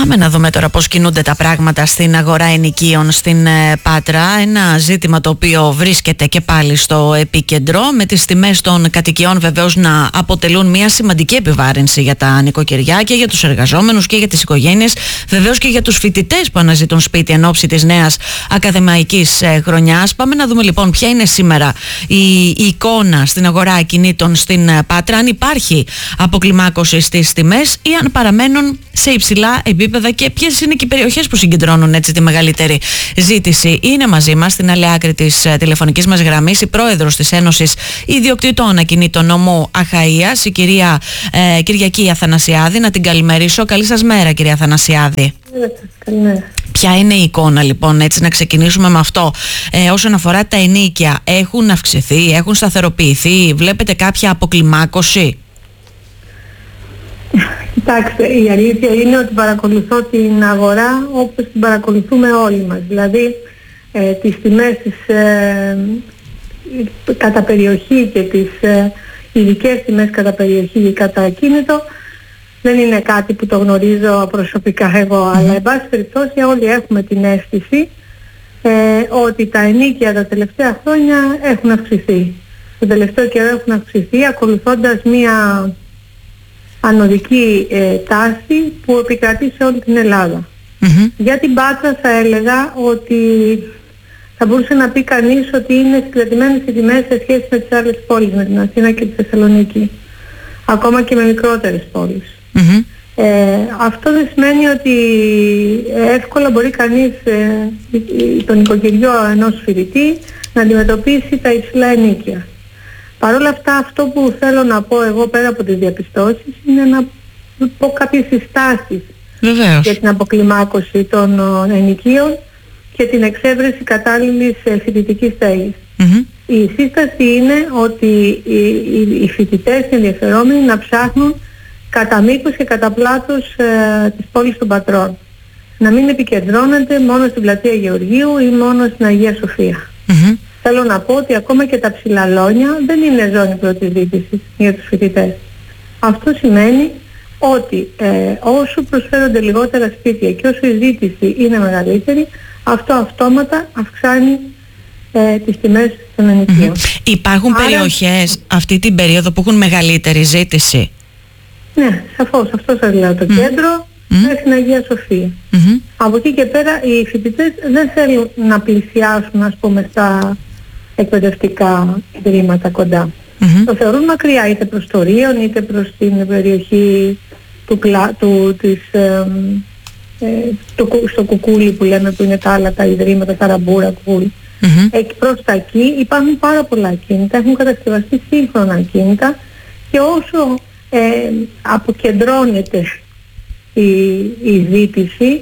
Πάμε να δούμε τώρα πώς κινούνται τα πράγματα στην αγορά ενοικίων στην Πάτρα. Ένα ζήτημα το οποίο βρίσκεται και πάλι στο επίκεντρο, με τις τιμές των κατοικιών βεβαίως να αποτελούν μια σημαντική επιβάρυνση για τα νοικοκυριά και για τους εργαζόμενους και για τις οικογένειες, βεβαίως και για τους φοιτητές που αναζητούν σπίτι εν ώψη της νέας ακαδημαϊκής χρονιάς. Πάμε να δούμε λοιπόν ποια είναι σήμερα η εικόνα στην αγορά ακινήτων στην Πάτρα, αν υπάρχει αποκλιμάκωση στις τιμές ή αν παραμένουν σε υψηλά επίπεδα και ποιες είναι και οι περιοχές που συγκεντρώνουν έτσι τη μεγαλύτερη ζήτηση. Είναι μαζί μας στην άλλη άκρη της τηλεφωνικής μας γραμμής η πρόεδρος της Ένωσης Ιδιοκτητών Ακινήτων Νομού Αχαΐας, η κυρία Κυριακή Αθανασιάδη. Να την καλημερίσω. Καλή σας μέρα, κυρία Αθανασιάδη. Καλημέρα. Ποια είναι η εικόνα λοιπόν, έτσι να ξεκινήσουμε με αυτό, όσον αφορά τα ενοίκια? Έχουν αυξηθεί, έχουν σταθεροποιηθεί, βλέπετε κάποια αποκλιμάκωση? Κοιτάξτε, η αλήθεια είναι ότι παρακολουθώ την αγορά όπως την παρακολουθούμε όλοι μας. Δηλαδή τις τιμές κατά περιοχή και τις ειδικές τιμές κατά περιοχή ή κατά ακίνητο δεν είναι κάτι που το γνωρίζω προσωπικά εγώ, αλλά εν πάση περιπτώσει όλοι έχουμε την αίσθηση ότι τα ενοίκια τα τελευταία χρόνια έχουν αυξηθεί. Το τελευταίο καιρό έχουν αυξηθεί ακολουθώντας μία ανωδική τάση που επικρατεί σε όλη την Ελλάδα. Για την Πάτρα θα έλεγα ότι θα μπορούσε να πει κανείς ότι είναι συγκρατημένες οι τιμές σε σχέση με τις άλλες πόλεις, με την Αθήνα και τη Θεσσαλονίκη, ακόμα και με μικρότερες πόλεις. Αυτό δεν σημαίνει ότι εύκολα μπορεί κανείς τον νοικοκυριό ενός φοιτητή να αντιμετωπίσει τα υψηλά ενοίκια. Παρ' όλα αυτά, αυτό που θέλω να πω εγώ πέρα από τις διαπιστώσεις είναι να πω κάποιες συστάσεις για την αποκλιμάκωση των ενοικίων και την εξέβρεση κατάλληλης φοιτητικής στέγης. Η σύσταση είναι ότι οι φοιτητές ενδιαφερόμενοι να ψάχνουν κατά μήκος και κατά πλάτος της πόλης των Πατρών. Να μην επικεντρώνεται μόνο στην πλατεία Γεωργίου ή μόνο στην Αγία Σοφία. Θέλω να πω ότι ακόμα και τα Ψηλαλόνια δεν είναι ζώνη πρώτης ζήτησης για τους φοιτητές. Αυτό σημαίνει ότι όσο προσφέρονται λιγότερα σπίτια και όσο η ζήτηση είναι μεγαλύτερη, αυτό αυτόματα αυξάνει τις τιμές των ενοικίων. Υπάρχουν περιοχές αυτή την περίοδο που έχουν μεγαλύτερη ζήτηση? Ναι, σαφώς. Αυτό σας λέω. Το κέντρο μέχρι την Αγία Σοφία. Από εκεί και πέρα οι φοιτητές δεν θέλουν να πλησιάσουν, ας πούμε, στα εκπαιδευτικά ιδρύματα κοντά. Το θεωρούν μακριά, είτε προς το Ρίον είτε προς την περιοχή στο Κουκούλι που λέμε, που είναι τα άλλα τα ιδρύματα, τα Ραμπούρα, Κουκούλι. Εκεί προς τα εκεί υπάρχουν πάρα πολλά ακίνητα, έχουν κατασκευαστεί σύγχρονα ακίνητα και όσο αποκεντρώνεται η ζήτηση,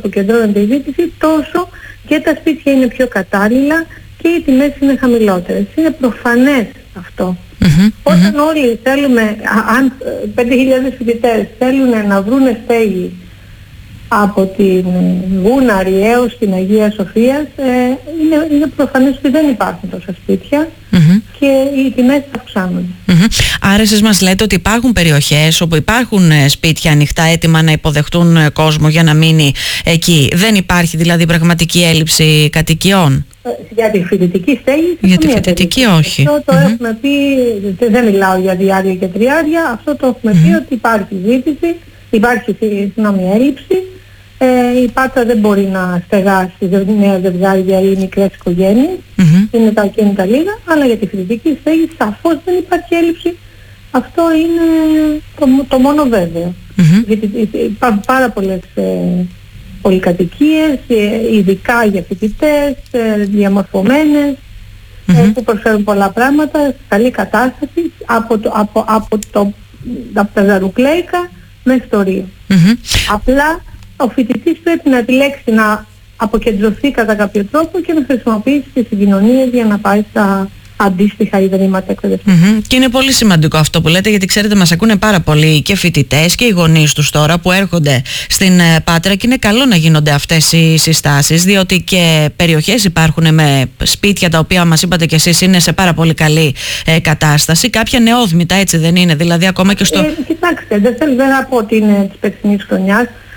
τόσο και τα σπίτια είναι πιο κατάλληλα και οι τιμές είναι χαμηλότερες. Είναι προφανές αυτό. Όταν όλοι θέλουμε, αν 5.000 φοιτητές θέλουν να βρουν στέγη από την Γούναρη έως την Αγία Σοφίας, είναι προφανές ότι δεν υπάρχουν τόσα σπίτια και οι τιμές αυξάνονται. Άρα εσείς μας λέτε ότι υπάρχουν περιοχές όπου υπάρχουν σπίτια ανοιχτά έτοιμα να υποδεχτούν κόσμο για να μείνει εκεί. Δεν υπάρχει δηλαδή πραγματική έλλειψη κατοικιών? Για τη φοιτητική στέγη? Για τη φοιτητική όχι. Αυτό το έχουμε πει, δεν μιλάω για διάρκεια και τριάρια, αυτό το έχουμε πει ότι υπάρχει ζήτηση, υπάρχει έλλειψη. Η Πάτρα δεν μπορεί να στεγάσει νέα ζευγάρια ή μικρές οικογένειες, είναι τα ακίνητα λίγα, αλλά για τη φοιτητική στέγη σαφώς δεν υπάρχει έλλειψη. Αυτό είναι το μόνο βέβαιο. Γιατί υπάρχουν πάρα πολλές πολυκατοικίες, ειδικά για φοιτητές, διαμορφωμένες, που προσφέρουν πολλά πράγματα, σε καλή κατάσταση, από τα Ζαρουκλέικα μέχρι το Ρίο. Απλά ο φοιτητής πρέπει να επιλέξει να αποκεντρωθεί κατά κάποιο τρόπο και να χρησιμοποιήσει τις συγκοινωνίες για να πάει στα αντίστοιχα ιδρύματα εκπαιδευτικά. Και είναι πολύ σημαντικό αυτό που λέτε, γιατί ξέρετε μας ακούνε πάρα πολλοί και φοιτητές και οι γονείς τους τώρα που έρχονται στην Πάτρα και είναι καλό να γίνονται αυτές οι συστάσεις, διότι και περιοχές υπάρχουν με σπίτια τα οποία μας είπατε κι εσείς είναι σε πάρα πολύ καλή κατάσταση, κάποια νεόδμητα, έτσι δεν είναι? Δηλαδή ακόμα και στο... Κοιτάξτε, δεν θέλω να πω ότι είναι της περσινής χρονιάς,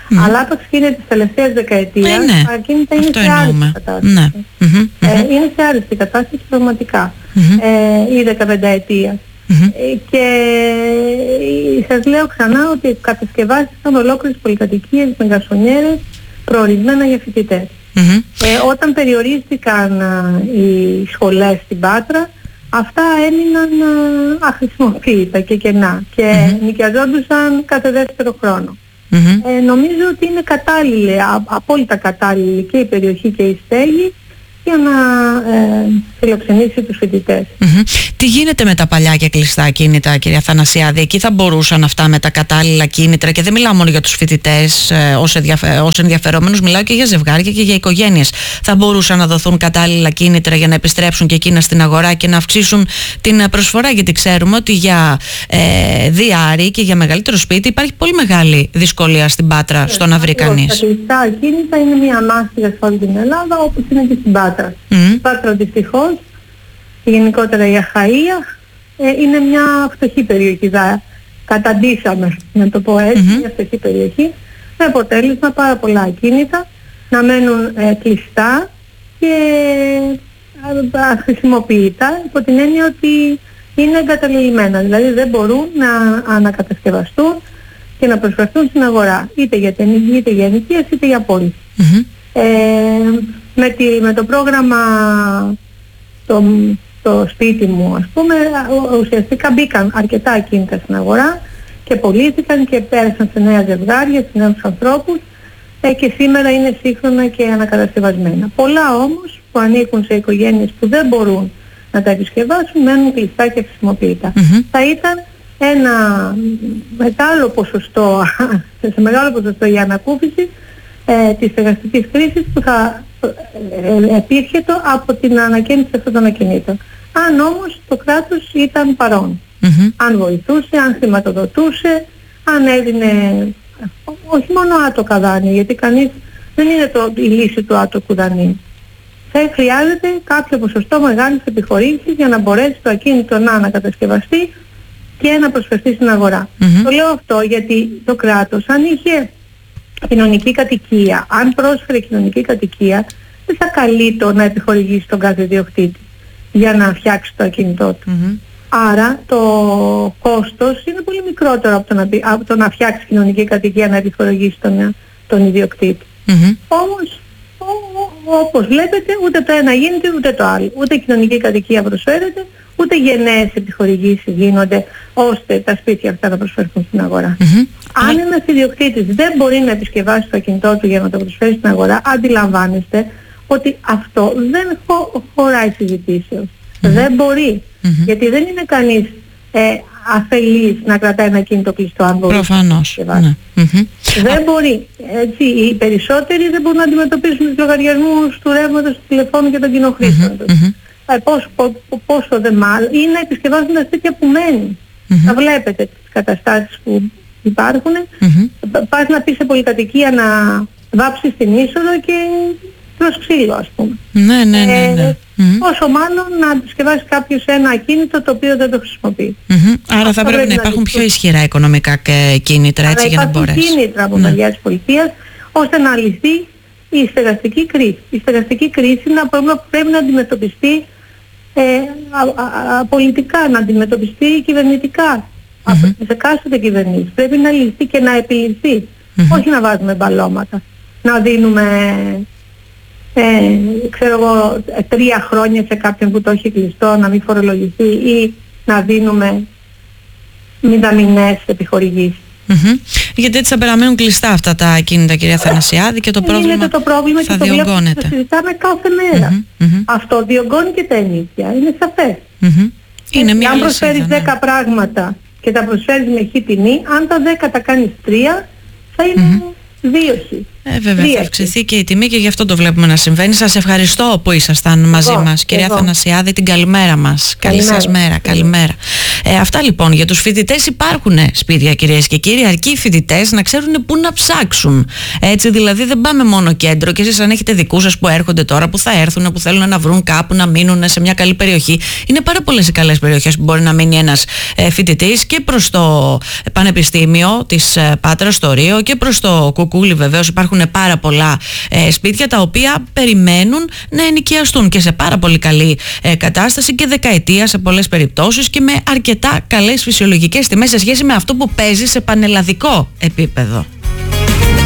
Αλλά όπως γίνεται τις τελευταίες δεκαετίες, τα ακίνητα είναι σε άριστη κατάσταση. Ναι. Είναι σε άριστη κατάσταση πραγματικά. Η 15ετία. Και σας λέω ξανά ότι κατασκευάστηκαν ολόκληρες πολυκατοικίες με γκαρσονιέρες προορισμένα για φοιτητές. Όταν περιορίστηκαν οι σχολές στην Πάτρα, αυτά έμειναν αχρησιμοποιητά και κενά και νοικιαζόντουσαν κάθε δεύτερο χρόνο. Νομίζω ότι είναι κατάλληλη, απόλυτα κατάλληλη και η περιοχή και η στέγη για να φιλοξενήσει τους φοιτητές. Τι γίνεται με τα παλιά και κλειστά κίνητα, κυρία Αθανασιάδη? Εκεί θα μπορούσαν αυτά με τα κατάλληλα κίνητρα, και δεν μιλάω μόνο για τους φοιτητές ως ενδιαφερόμενους, μιλάω και για ζευγάρια και για οικογένειες. Θα μπορούσαν να δοθούν κατάλληλα κίνητρα για να επιστρέψουν και εκείνα στην αγορά και να αυξήσουν την προσφορά? Γιατί ξέρουμε ότι για διάρρη και για μεγαλύτερο σπίτι υπάρχει πολύ μεγάλη δυσκολία στην Πάτρα στο να βρει κανείς. Τα κλειστά κίνητα είναι μια μάστιγα σε όλη την Ελλάδα, όπως είναι και στην Πάτρα. Η Πάτρα δυστυχώς, και γενικότερα η Αχαΐα, είναι μια φτωχή περιοχή. Καταντήσαμε, να το πω έτσι, μια φτωχή περιοχή, με αποτέλεσμα πάρα πολλά ακίνητα να μένουν κλειστά και αχρησιμοποιητά, υπό την έννοια ότι είναι εγκαταλελειμμένα. Δηλαδή δεν μπορούν να ανακατασκευαστούν και να προσφερθούν στην αγορά, είτε για ενοικίαση είτε για πώληση. Με το πρόγραμμα το σπίτι μου, ας πούμε, ουσιαστικά μπήκαν αρκετά ακίνητα στην αγορά και πωλήθηκαν και πέρασαν σε νέα ζευγάρια, σε νέους ανθρώπους, και σήμερα είναι σύγχρονα και ανακατασκευασμένα. Πολλά όμως που ανήκουν σε οικογένειες που δεν μπορούν να τα επισκευάσουν μένουν κλειστά και χρησιμοποιητά. Θα ήταν ένα μεγάλο ποσοστό, σε μεγάλο ποσοστό η ανακούφιση της στεγαστικής κρίσης που θα επήρχεται από την ανακαίνιση αυτών των ακινήτων. Αν όμως το κράτος ήταν παρόν, αν βοηθούσε, αν χρηματοδοτούσε, αν έδινε όχι μόνο άτοκα δάνεια, γιατί κανείς δεν είναι η λύση του άτοκου δανείου. Θα χρειάζεται κάποιο ποσοστό μεγάλης επιχορήγησης για να μπορέσει το ακίνητο να ανακατασκευαστεί και να προσφερθεί στην αγορά. Το λέω αυτό γιατί το κράτος, αν είχε κοινωνική κατοικία, αν πρόσφερε κοινωνική κατοικία, δεν θα καλεί το να επιχορηγήσει τον κάθε ιδιοκτήτη για να φτιάξει το ακίνητό του. Άρα το κόστος είναι πολύ μικρότερο από το να φτιάξει κοινωνική κατοικία, να επιχορηγήσει τον ιδιοκτήτη. Όμως, όπως βλέπετε, ούτε το ένα γίνεται ούτε το άλλο. Ούτε κοινωνική κατοικία προσφέρεται, ούτε γενναίες επιχορηγήσεις γίνονται ώστε τα σπίτια αυτά να προσφερθούν στην αγορά. Αν ένας ιδιοκτήτης δεν μπορεί να επισκευάσει το ακινητό του για να το προσφέρει στην αγορά, αντιλαμβάνεστε ότι αυτό δεν χωράει συζητήσεως. Δεν μπορεί. Γιατί δεν είναι κανείς αφελής να κρατάει ένα ακίνητο κλειστό αν μπορεί. Προφανώς. Δεν μπορεί. Έτσι, οι περισσότεροι δεν μπορούν να αντιμετωπίσουν τους λογαριασμούς του ρεύματος, του τηλεφώνου και των κοινοχρήστων τους. Πόσο δε μάλλον, ή να επισκευάζουν τα σπίτια που μένουν. Θα βλέπετε τις καταστάσεις που υπάρχουν. Πας να πεις σε πολυκατοικία να βάψεις την είσοδο και προς ξύλο, ας πούμε. Ναι. Πόσο μάλλον να επισκευάσει κάποιος ένα ακίνητο το οποίο δεν το χρησιμοποιεί. Άρα θα πρέπει να υπάρχουν πιο ισχυρά οικονομικά κίνητρα, έτσι, για να μπορέσει. Υπάρχουν κίνητρα από μεριά της πολιτείας ώστε να λυθεί η στεγαστική κρίση. Η στεγαστική κρίση είναι ένα πρόβλημα που πρέπει να αντιμετωπιστεί πολιτικά, να αντιμετωπιστεί κυβερνητικά από τις εκάστοτε κυβερνήσεις. Πρέπει να λυθεί και να επιλυθεί. Όχι να βάζουμε μπαλώματα. Να δίνουμε 3 χρόνια σε κάποιον που το έχει κλειστό να μην φορολογηθεί, ή να δίνουμε μηδαμινές επιχορηγήσεις. Γιατί έτσι θα παραμένουν κλειστά αυτά τα ακίνητα, κυρία Αθανασιάδη, και το πρόβλημα θα διωγγώνεται. Το συζητάμε κάθε μέρα. Αυτό διωγγώνει και τα ενίκια, είναι σαφές. Αν προσφέρεις 10 πράγματα και τα προσφέρεις με χ τιμή, αν τα 10 τα κάνεις 3, θα είναι 2 χ. Βέβαια, θα αυξηθεί και η τιμή και γι' αυτό το βλέπουμε να συμβαίνει. Σας ευχαριστώ που ήσασταν μαζί μας. Κυρία Αθανασιάδη, την καλημέρα μας. Καλή σας μέρα. Καλημέρα. Αυτά λοιπόν για τους φοιτητές. Υπάρχουν σπίτια, κυρίες και κύριοι, αρκεί οι φοιτητές να ξέρουν πού να ψάξουν. Έτσι, δηλαδή δεν πάμε μόνο κέντρο, και εσείς αν έχετε δικούς σας που έρχονται τώρα, που θα έρθουν, που θέλουν να βρουν κάπου να μείνουν σε μια καλή περιοχή. Είναι πάρα πολλές οι καλές περιοχές που μπορεί να μείνει ένας φοιτητής, και προς το Πανεπιστήμιο της Πάτρας, στο Ρίο, και προς το Κουκούλι βεβαίως υπάρχουν πάρα πολλά σπίτια τα οποία περιμένουν να ενοικιαστούν και σε πάρα πολύ καλή κατάσταση και δεκαετία σε πολλές περιπτώσεις, και με αρκετά καλές φυσιολογικές τιμές σε σχέση με αυτό που παίζει σε πανελλαδικό επίπεδο.